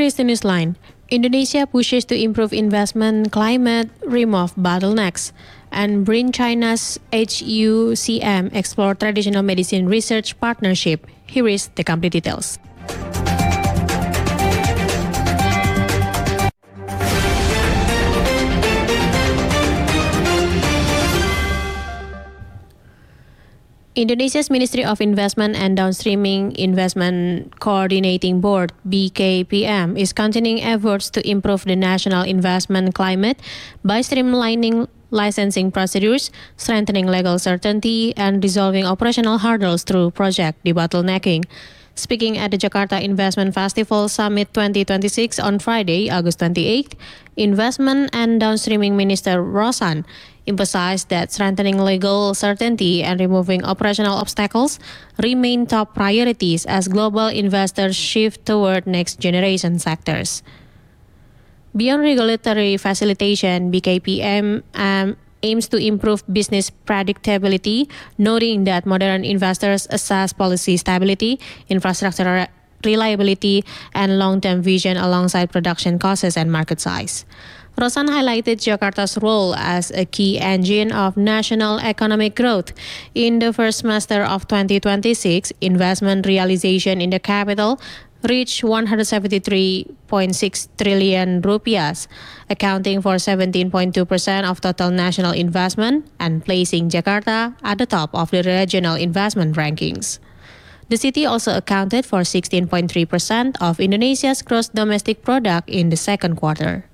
is the Newsline. Indonesia pushes to improve investment climate, remove bottlenecks, and bring China's HUCM explore traditional medicine research partnership. Here is the complete details. Indonesia's Ministry of Investment and Downstreaming Investment Coordinating Board (BKPM) is continuing efforts to improve the national investment climate by streamlining licensing procedures, strengthening legal certainty, and resolving operational hurdles through project debottlenecking. Speaking at the Jakarta Investment Festival Summit 2026 on Friday, August 28th, Investment and Downstreaming Minister Roshan emphasized that strengthening legal certainty and removing operational obstacles remain top priorities as global investors shift toward next-generation sectors. Beyond regulatory facilitation, BKPM aims to improve business predictability, noting that modern investors assess policy stability, infrastructure reliability, and long-term vision alongside production costs and market size. Roshan highlighted Jakarta's role as a key engine of national economic growth. In the first semester of 2026, investment realization in the capital reached 173.6 trillion rupiah, accounting for 17.2% of total national investment and placing Jakarta at the top of the regional investment rankings. The city also accounted for 16.3% of Indonesia's gross domestic product in the second quarter.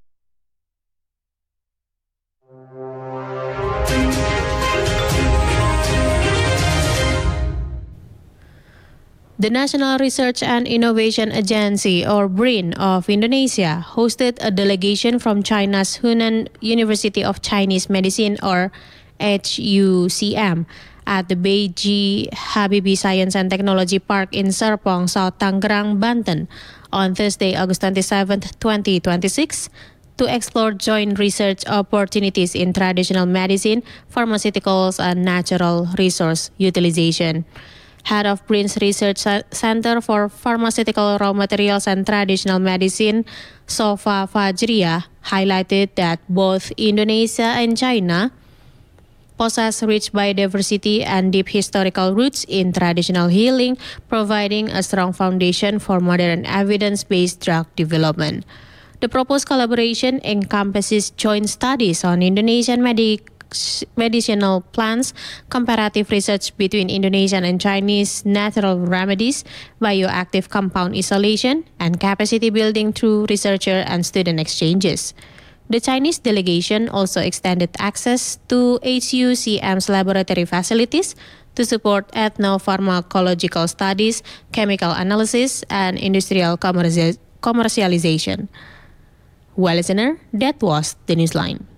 The National Research and Innovation Agency, or BRIN, of Indonesia hosted a delegation from China's Hunan University of Chinese Medicine, or HUCM, at the Beiji Habibie Science and Technology Park in Serpong, South Tangerang, Banten, on Thursday, August 27, 2026, to explore joint research opportunities in traditional medicine, pharmaceuticals, and natural resource utilization. Head of BRIN's Research Center for Pharmaceutical Raw Materials and Traditional Medicine, Sofa Fajriah, highlighted that both Indonesia and China possess rich biodiversity and deep historical roots in traditional healing, providing a strong foundation for modern evidence-based drug development. The proposed collaboration encompasses joint studies on Indonesian medicinal plants, comparative research between Indonesian and Chinese natural remedies, bioactive compound isolation, and capacity building through researcher and student exchanges. The Chinese delegation also extended access to HUCM's laboratory facilities to support ethnopharmacological studies, chemical analysis, and industrial commercialization. Well, listener, that was the Newsline.